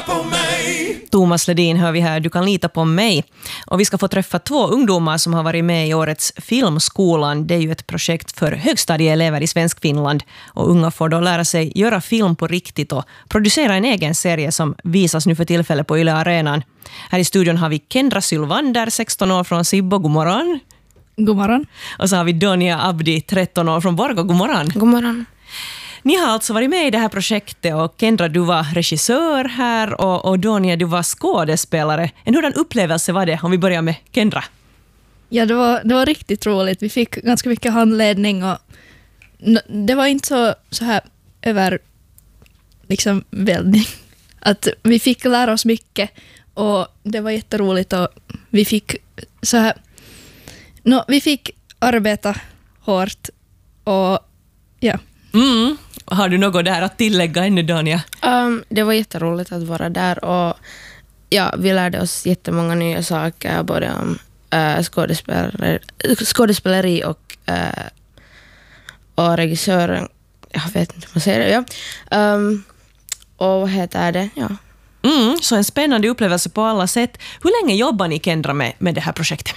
på mig. Thomas Ledin hör vi här, du kan lita på mig. Och vi ska få träffa 2 ungdomar som har varit med i årets Filmskolan. Det är ju ett projekt för högstadieelever i svensk Finland. Och unga får då lära sig göra film på riktigt och producera en egen serie som visas nu för tillfället på Yle Arenan. Här i studion har vi Kendra Sylvander, 16 år från Sibbo. God morgon. God morgon. Och så har vi Donia Abdi, 13 år från Borgå. God morgon. God morgon. Ni har alltså varit med i det här projektet och Kendra, du var regissör här och Donia, du var skådespelare. Hurdan upplevelse var det om vi börjar med Kendra? Ja, det var riktigt roligt. Vi fick ganska mycket handledning och det var inte så här över liksom väldigt. Att vi fick lära oss mycket och det var jätteroligt och vi fick så här vi fick arbeta hårt och ja. Har du något där att tillägga ännu, Donia? Det var jätteroligt att vara där och ja, vi lärde oss jättemånga nya saker både om skådespeleri och regissören. Jag vet inte hur man säger det, ja. Och vad heter det? Ja. Så en spännande upplevelse på alla sätt. Hur länge jobbar ni, Kendra, med det här projektet?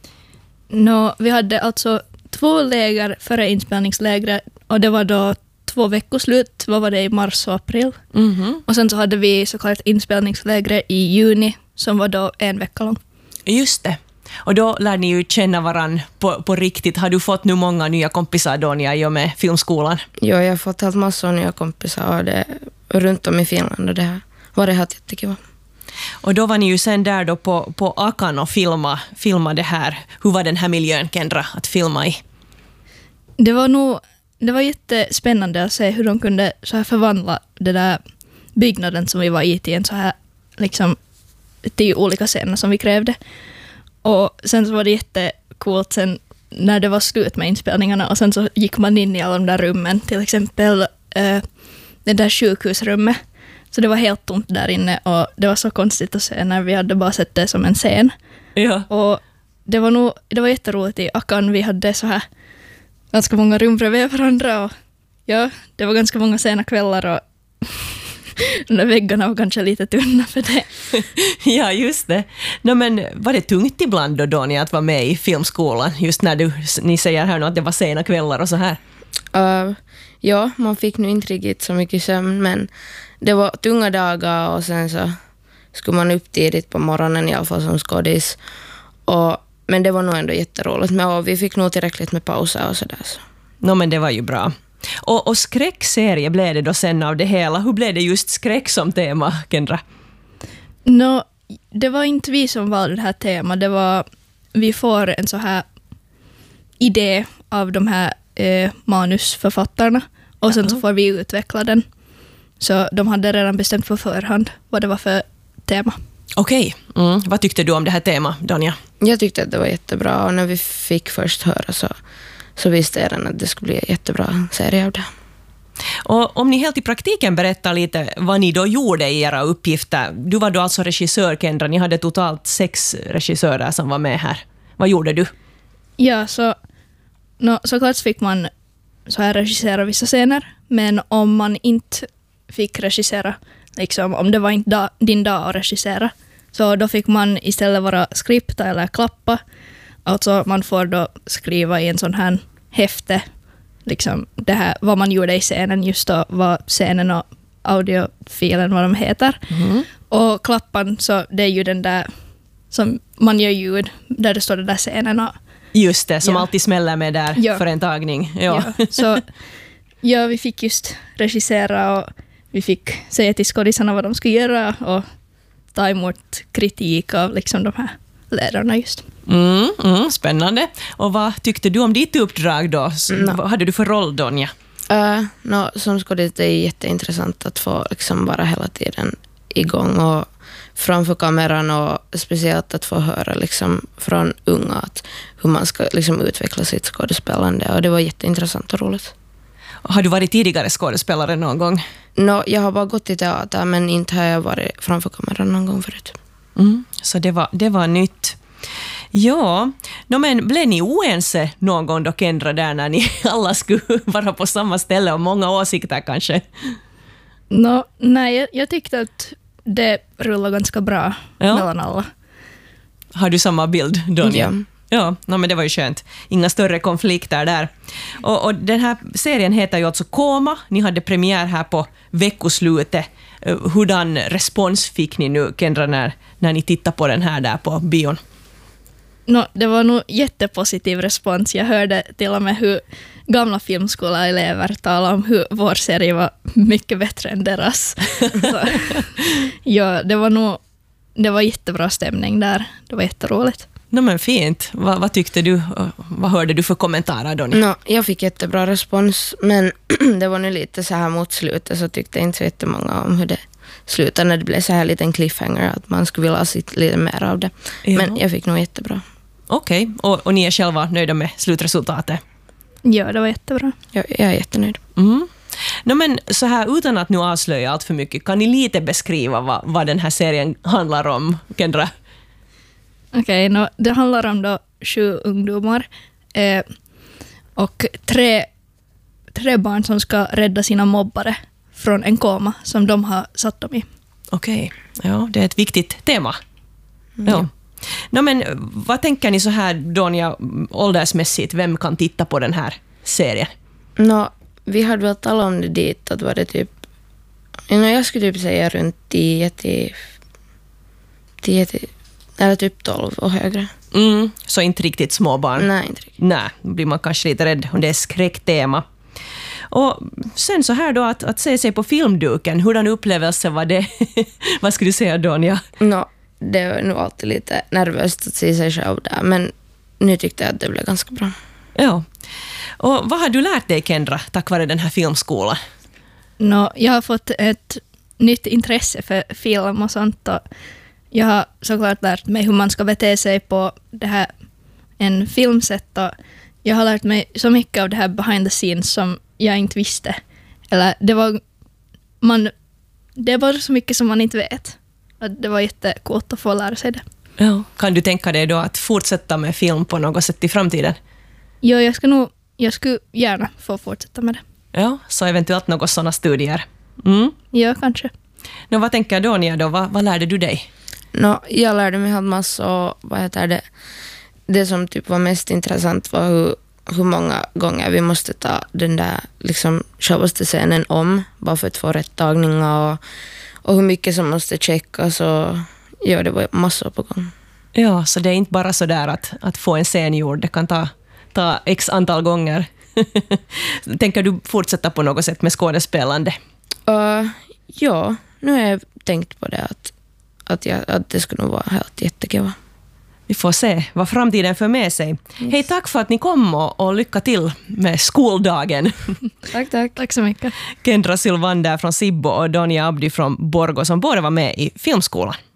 Vi hade alltså 2 läger före inspelningslägret och det var då 2 veckoslut. Vad var det i mars och april? Och sen så hade vi så kallat inspelningsläger i juni som var då 1 vecka lång. Just det. Och då lär ni ju känna varann på riktigt. Har du fått nu många nya kompisar, Donia, i och med Filmskolan? Ja, jag har fått helt massor nya kompisar och det runt om i Finland och det här var det helt jättekul. Och då var ni ju sen där då på Akan och filma det här. Hur var den här miljön, Kendra, att filma i? Det var jättespännande att se hur de kunde så här förvandla det där byggnaden som vi var i till en så här liksom 10 olika scener som vi krävde. Och sen så var det jättecoolt sen när det var slut med inspelningarna och sen så gick man in i alla de där rummen, till exempel det där sjukhusrummet. Så det var helt tomt där inne och det var så konstigt att se när vi hade bara sett det som en scen. Ja. Och det var jätteroligt i Akan. Vi hade så här ganska många rum bredvid varandra och ja, det var ganska många sena kvällar och de där väggarna var kanske lite tunna för det. Ja, just det. Men var det tungt ibland då, Donia, att vara med i Filmskolan? Just när ni säger här nu att det var sena kvällar och så här. Ja, man fick nu inte riktigt så mycket sömn, men det var tunga dagar och sen så skulle man upp tidigt på morgonen i alla fall som skådis. Men det var nog ändå jätteroligt. Och vi fick nog tillräckligt med pauser och sådär. Så. Men det var ju bra. Och skräckserie blev det då sen av det hela. Hur blev det just skräck som tema, Kendra? Det var inte vi som valde det här temat. Vi får en så här idé av de här manusförfattarna och sen så får vi utveckla den. Så de hade redan bestämt på förhand vad det var för tema. Okej. Vad tyckte du om det här temat, Donia? Jag tyckte att det var jättebra och när vi fick först höra så visste jag redan att det skulle bli en jättebra serie av det. Och om ni helt i praktiken berättar lite vad ni då gjorde i era uppgifter. Du var då alltså regissör, Kendra. Ni hade totalt 6 regissörer som var med här. Vad gjorde du? Ja, såklart fick man så här regissera vissa scener, men om man inte fick regissera, liksom, om det var inte din dag att regissera, så då fick man istället vara skripta eller klappa. Alltså man får då skriva i en sån här häfte liksom det här, vad man gjorde i scenen, just då vad scenen och audiofilen, vad de heter. Och klappan, så det är ju den där som man gör ljud där det står den där scenen och just det, som alltid smäller med där för en tagning. Ja. Så vi fick just regissera och vi fick säga till skådisarna vad de skulle göra och ta emot kritik av liksom de här lärarna just. Spännande. Och vad tyckte du om ditt uppdrag då? Vad hade du för roll, Donia? Som skådis är det jätteintressant att få liksom vara hela tiden igång och framför kameran och speciellt att få höra liksom från unga att hur man ska liksom utveckla sitt skådespelande och det var jätteintressant och roligt. Har du varit tidigare skådespelare någon gång? Jag har bara gått i teater men inte har jag varit framför kameran någon gång förut. Så det var nytt. Ja, men blev ni oense någon gång då, Kendra, där när ni alla skulle vara på samma ställe och många åsikter kanske? Nej, jag tyckte att det rullar ganska bra mellan alla. Har du samma bild, Donja? Ja. Ja, men det var ju skönt. Inga större konflikter där. Och den här serien heter ju alltså Koma. Ni hade premiär här på veckoslutet. Hurdan respons fick ni nu, Kendra, när ni tittade på den här där på bion? Det var nog jättepositiv respons. Jag hörde till och med hur gamla filmskola-elever talade om hur vår serie var mycket bättre än deras. Så, ja, det var jättebra stämning där. Det var jätteroligt. Men fint. Vad tyckte du? Vad hörde du för kommentarer, Donja? Jag fick jättebra respons, men det var nu lite så här mot slutet, så tyckte inte så jättemånga om hur det slutade när det blev så här liten cliffhanger, att man skulle vilja ha sitt lite mer av det. Ja. Men jag fick nog jättebra. Okej. Och ni är själva nöjda med slutresultatet? Ja, det var jättebra. Jag är jättenöjd. Men så här, utan att nu avslöja allt för mycket, kan ni lite beskriva vad den här serien handlar om, Kendra? Okej, det handlar om då 7 ungdomar och tre barn som ska rädda sina mobbare från en koma som de har satt dem i. Okej, ja, det är ett viktigt tema. Ja. Men vad tänker ni så här, Donja, åldersmässigt? Vem kan titta på den här serien? Vi hade väl talat om det dit, att var det typ... jag skulle typ säga runt 10 till eller typ 12 och högre. Så inte riktigt små barn? Nej, inte riktigt. Nej, då blir man kanske lite rädd om det är skräcktema. Och sen så här då, att se sig på filmduken, hurdan upplevelse var det? Vad skulle du säga, Donja? Det var nog alltid lite nervöst att se sig själv där, men nu tyckte jag att det blev ganska bra. Ja. Och vad har du lärt dig, Kendra, tack vare den här filmskolan? Jag har fått ett nytt intresse för film och sånt, och jag har såklart lärt mig hur man ska bete sig på det här en filmsätt, och jag har lärt mig så mycket av det här behind the scenes som jag inte visste. Eller det är bara så mycket som man inte vet. Det var jättekul att få lära sig det. Ja. Kan du tänka dig då att fortsätta med film på något sätt i framtiden? Ja, jag skulle gärna få fortsätta med det. Ja, så eventuellt några sådana studier. Ja, kanske. Vad tänker Donja då? Vad lärde du dig? Jag lärde mig en massa, och det som typ var mest intressant var hur många gånger vi måste ta den där liksom självaste scenen om, bara för att få rätt tagningar, och hur mycket som måste checkas, och ja, det var massor på gång. Ja, så det är inte bara så där att få en scen gjord, det kan ta x antal gånger. Tänker du fortsätta på något sätt med skådespelande? Ja, nu har jag tänkt på det, att det skulle nog vara helt jättekul. Vi får se vad framtiden för med sig. Yes. Hej, tack för att ni kom och lycka till med skoldagen. Tack så mycket. Kendra Sylvander från Sibbo och Donja Abdi från Borgå som båda var med i filmskolan.